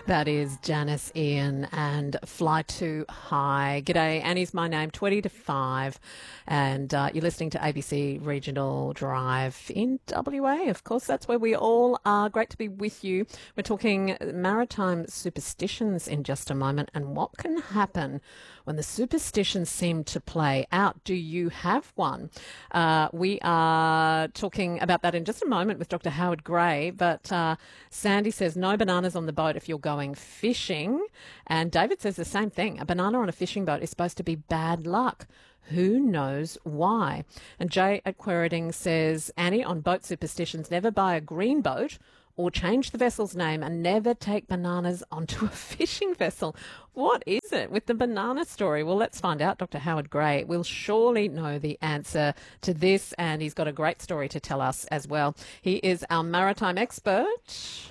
That is Janice Ian and Fly Too High. G'day, Annie's my name, 20 to 5, and you're listening to ABC Regional Drive in WA. Of course, that's where we all are. Great to be with you. We're talking maritime superstitions in just a moment and what can happen when the superstitions seem to play out. Do you have one? We are talking about that in just a moment with Dr. Howard Gray, but Sandy says no bananas on the boat if you're going fishing, and David says the same thing. A banana on a fishing boat is supposed to be bad luck. Who knows why? And Jay at Queriding says, Annie, on boat superstitions, never buy a green boat or change the vessel's name and never take bananas onto a fishing vessel. What is it with the banana story? Well, let's find out. Dr. Howard Gray will surely know the answer to this, and he's got a great story to tell us as well. He is our maritime expert.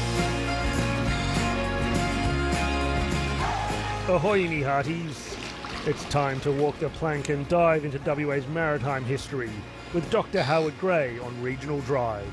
Ahoy, me hearties. It's time to walk the plank and dive into WA's maritime history with Dr. Howard Gray on Regional Drive.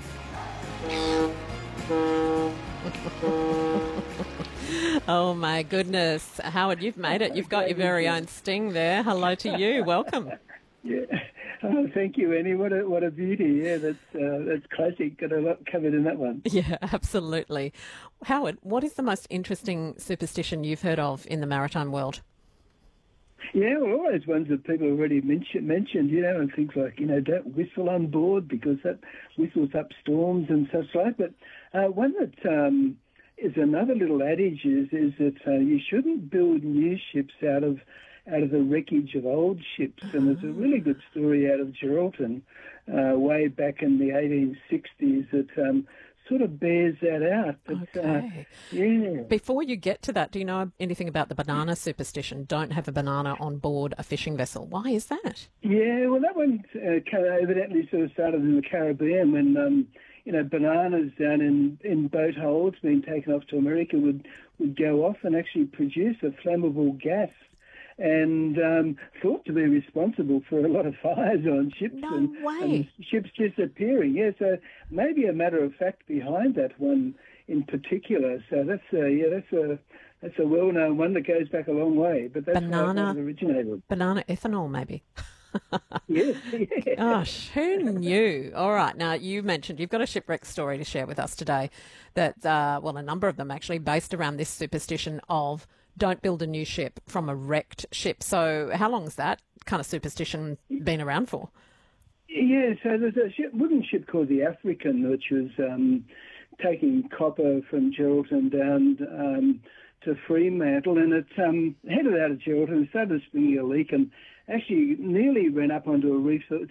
Oh my goodness. Howard, you've made it. You've got your very own sting there. Hello to you. Welcome. Yeah. Oh, thank you, Annie. What a beauty. Yeah, that's classic. Got a lot covered in that one. Yeah, absolutely. Howard, what is the most interesting superstition you've heard of in the maritime world? Yeah, well, all those ones that people already mentioned, and things like, don't whistle on board because that whistles up storms and such like. But one that is another little adage is that you shouldn't build new ships out of the wreckage of old ships. And there's a really good story out of Geraldton way back in the 1860s that sort of bears that out. But, okay. Yeah. Before you get to that, do you know anything about the banana superstition? Don't have a banana on board a fishing vessel. Why is that? Yeah, well, that one evidently sort of started in the Caribbean when, bananas down in boat holds being taken off to America would go off and actually produce a flammable gas and thought to be responsible for a lot of fires on ships and ships disappearing. Yeah, so maybe a matter of fact behind that one in particular. So that's a well-known one that goes back a long way. But that's how it originated. Banana ethanol, maybe. Yes. Yeah. Gosh, who knew? All right, now you mentioned you've got a shipwreck story to share with us today that, a number of them actually based around this superstition of don't build a new ship from a wrecked ship. So how long has that kind of superstition been around for? Yeah, so there's a wooden ship called the African, which was taking copper from Geraldton down to Fremantle, and it headed out of Geraldton and started spinning a leak and actually nearly ran up onto a reef to